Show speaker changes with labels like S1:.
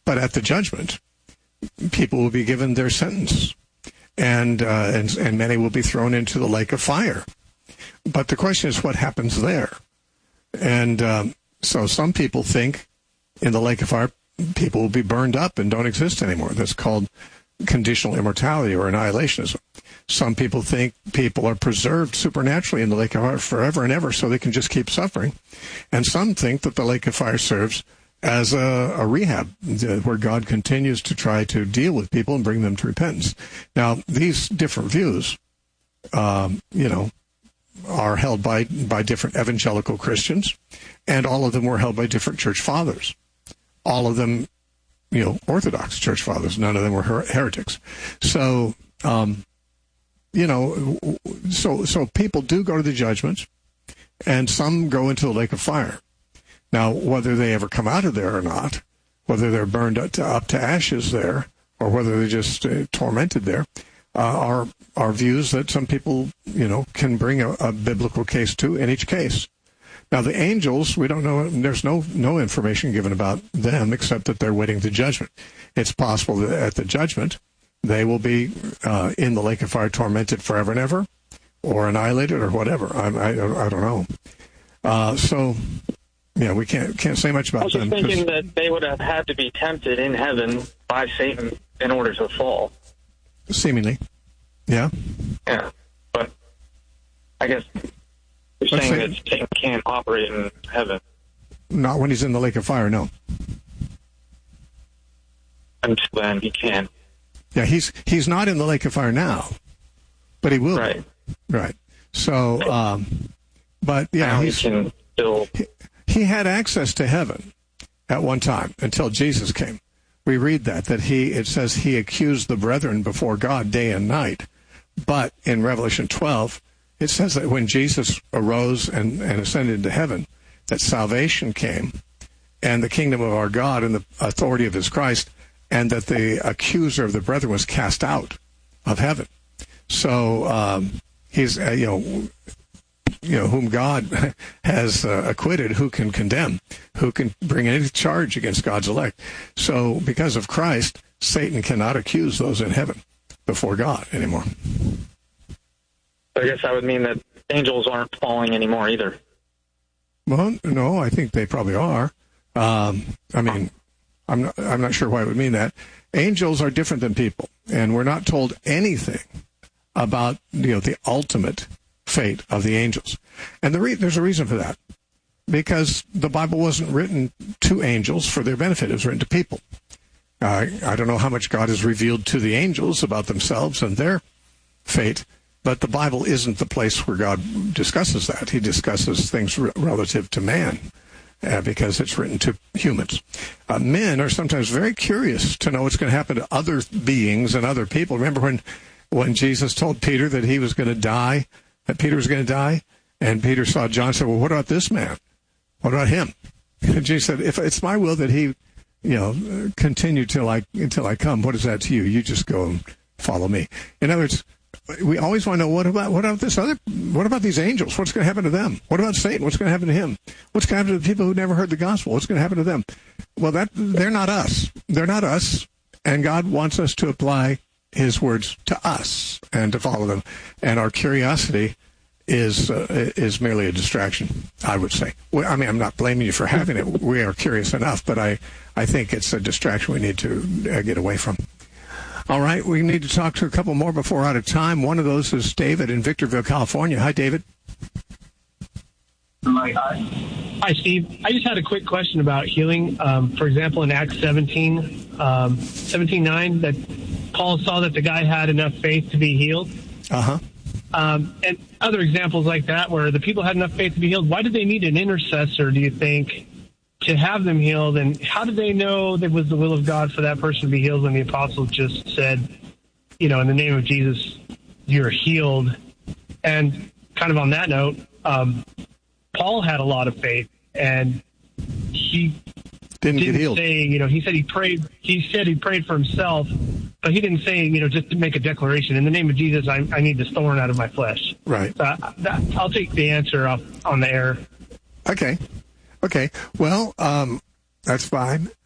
S1: But at the judgment, people will be given their sentence, and many will be thrown into the lake of fire. But the question is, what happens there? And so some people think in the lake of fire, people will be burned up and don't exist anymore. That's called conditional immortality or annihilationism. Some people think people are preserved supernaturally in the lake of fire forever and ever, so they can just keep suffering. And some think that the lake of fire serves as a rehab, where God continues to try to deal with people and bring them to repentance. Now, these different views, are held by different evangelical Christians, and all of them were held by different church fathers. All of them, Orthodox church fathers. None of them were heretics. So, so people do go to the judgment, and some go into the lake of fire. Now, whether they ever come out of there or not, whether they're burned up to ashes there, or whether they're just tormented there, are views that some people, can bring a biblical case to in each case. Now, the angels, we don't know, there's no information given about them except that they're waiting the judgment. It's possible that at the judgment, they will be in the lake of fire tormented forever and ever, or annihilated, or whatever. I don't know. We can't say much about them.
S2: I was just thinking that they would have had to be tempted in heaven by Satan in order to fall.
S1: Seemingly. Yeah.
S2: Yeah. But I guess you're saying that Satan can't operate in heaven.
S1: Not when he's in the lake of fire, no.
S2: Until then, he can.
S1: Yeah, he's not in the lake of fire now, but he will.
S2: Right.
S1: Right. So, but yeah,
S2: now he can still.
S1: He had access to heaven at one time until Jesus came. We read that it says he accused the brethren before God day and night. But in Revelation 12, it says that when Jesus arose and ascended into heaven, that salvation came and the kingdom of our God and the authority of his Christ, and that the accuser of the brethren was cast out of heaven. So he's, whom God has acquitted, who can condemn, who can bring any charge against God's elect. So because of Christ, Satan cannot accuse those in heaven before God anymore.
S2: I guess that would mean that angels aren't falling anymore either.
S1: Well, no, I think they probably are. I'm not sure why it would mean that. Angels are different than people, and we're not told anything about the ultimate fate of the angels. And there's a reason for that, because the Bible wasn't written to angels for their benefit. It was written to people. I don't know how much God has revealed to the angels about themselves and their fate, but the Bible isn't the place where God discusses that. He discusses things relative to man, because it's written to humans. Men are sometimes very curious to know what's going to happen to other beings and other people. Remember when Jesus told Peter that he was going to die, that Peter was going to die, and Peter saw John and said, well, what about this man? What about him? And Jesus said, if it's my will that he, continue until I come, what is that to you? You just go and follow me. In other words, we always want to know, what about these angels? What's going to happen to them? What about Satan? What's going to happen to him? What's going to happen to the people who never heard the gospel? What's going to happen to them? Well, they're not us. They're not us, and God wants us to apply his words to us and to follow them. And our curiosity is merely a distraction, I would say. Well, I'm not blaming you for having it. We are curious enough, but I think it's a distraction we need to get away from. All right, we need to talk to a couple more before we're out of time. One of those is David in Victorville, California. Hi, David.
S3: Hi, Steve. I just had a quick question about healing. For example, in Acts 17:9, that Paul saw that the guy had enough faith to be healed.
S1: Uh-huh.
S3: And other examples like that where the people had enough faith to be healed. Why did they need an intercessor, do you think, to have them healed? And how did they know that it was the will of God for that person to be healed when the apostles just said, in the name of Jesus, you're healed? And kind of on that note, Paul had a lot of faith, and he didn't get healed. Say, he said he prayed for himself, but he didn't say, just to make a declaration, in the name of Jesus, I need this thorn out of my flesh.
S1: Right.
S3: So I'll take the answer off on the air.
S1: Okay. Well, that's fine.